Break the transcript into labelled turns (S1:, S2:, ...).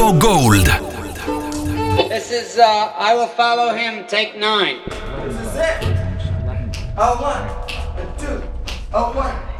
S1: Tiesto Gold.
S2: This is I Will Follow Him, take 9.
S3: This is it. Oh, 1, 2, oh, 1.